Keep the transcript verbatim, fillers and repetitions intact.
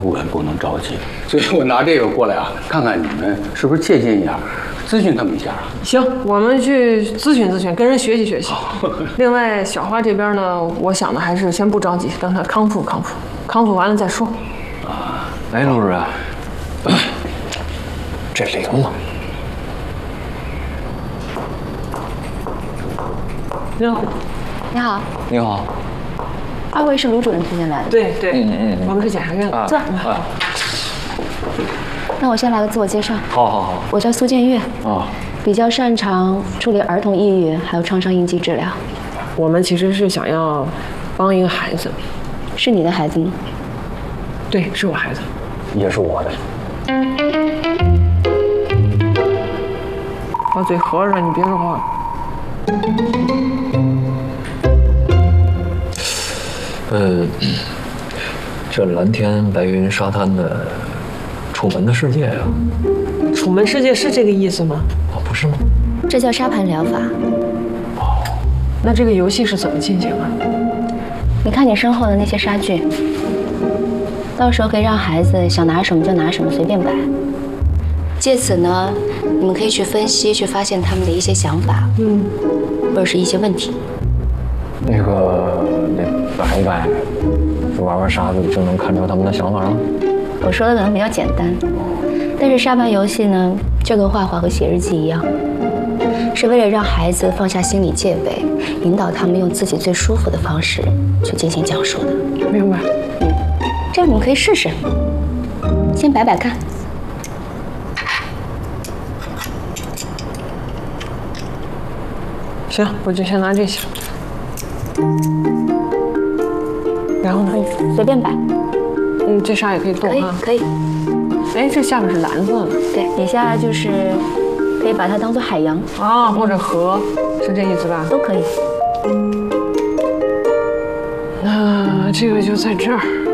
务员不能着急，所以我拿这个过来啊，看看你们是不是借鉴一下，咨询他们一下啊。 行，我们去咨询咨询，跟人学习学习。另外，小花这边呢，我想的还是先不着急，等她康复康复，康复完了再说。 啊， 哎，陆主任，这灵吗？ 你好， 你好， 你好。 二位是卢主任推荐来的？ 对对， 嗯嗯嗯， 我们是检察院的。 坐。 啊， 那我先来个自我介绍。 好好好。 我叫苏建月， 啊， 比较擅长处理儿童抑郁还有创伤应激治疗。 我们其实是想要帮一个孩子。 是你的孩子吗？ 对，是我孩子。 也是我的。 把嘴合着，你别说话。 呃，这蓝天白云沙滩的楚门的世界呀、啊， 楚门世界是这个意思吗？ 啊，不是吗？ 这叫沙盘疗法。 哦，那这个游戏是怎么进行啊？ 你看你身后的那些沙具，到时候可以让孩子想拿什么就拿什么，随便摆。借此呢，你们可以去分析、去发现他们的一些想法，嗯，或者是一些问题。 那个，那摆一摆，就玩玩沙子，就能看出他们的想法了。 我说的可能比较简单，但是沙盘游戏呢，就跟画画和写日记一样，是为了让孩子放下心理戒备，引导他们用自己最舒服的方式去进行讲述的。 明白。 嗯，这样你们可以试试，先摆摆看。 行，我就先拿这些。然后呢？ 随便摆。 嗯，这沙也可以动可以啊。 可以。 哎，这下面是蓝色的。 对，底下就是可以把它当做海洋啊，或者河，是这意思吧？ 都可以。 那这个就在这儿。